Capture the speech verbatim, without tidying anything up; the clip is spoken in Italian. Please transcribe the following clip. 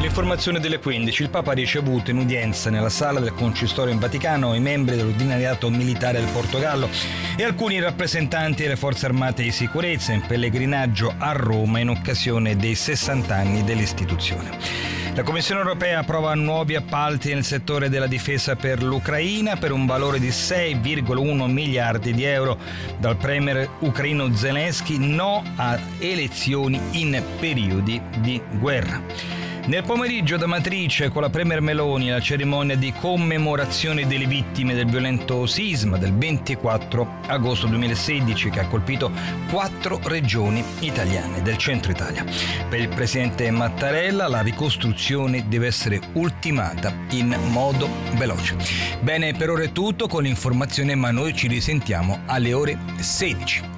L'informazione delle quindici. Il Papa ha ricevuto in udienza nella sala del Concistorio in Vaticano i membri dell'ordinariato militare del Portogallo e alcuni rappresentanti delle forze armate di sicurezza in pellegrinaggio a Roma in occasione dei sessanta anni dell'istituzione. La Commissione europea approva nuovi appalti nel settore della difesa per l'Ucraina per un valore di sei virgola uno miliardi di euro. Dal premier ucraino Zelensky no a elezioni in periodi di guerra. Nel pomeriggio da Matrice con la premier Meloni la cerimonia di commemorazione delle vittime del violento sisma del ventiquattro agosto duemilasedici che ha colpito quattro regioni italiane del centro Italia. Per il presidente Mattarella la ricostruzione deve essere ultimata in modo veloce. Bene, per ora è tutto con l'informazione, ma noi ci risentiamo alle ore sedici.